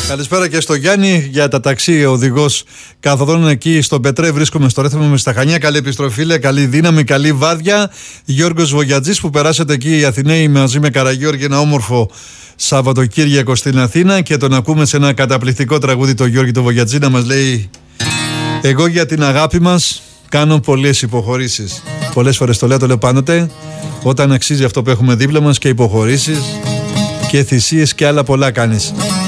Καλησπέρα και στο Γιάννη για τα ταξί. Οδηγός καθοδόν εκεί στο Πετρέ. Βρίσκομαι στο Ρέθμο με στα Χανιά. Καλή επιστροφή, λέει. Καλή δύναμη, καλή βάρδια. Γιώργος Βογιατζής, που περάσατε εκεί οι Αθηναίοι μαζί με Καραγιώργη, ένα όμορφο Σαββατοκύριακο στην Αθήνα. Και τον ακούμε σε ένα καταπληκτικό τραγούδι, το Γιώργη το Βογιατζή, να μας λέει: εγώ για την αγάπη μας κάνω πολλές υποχωρήσεις. Πολλές φορές το λέω πάντοτε. Όταν αξίζει αυτό που έχουμε δίπλα μας, και υποχωρήσεις και θυσίες και άλλα πολλά κάνεις.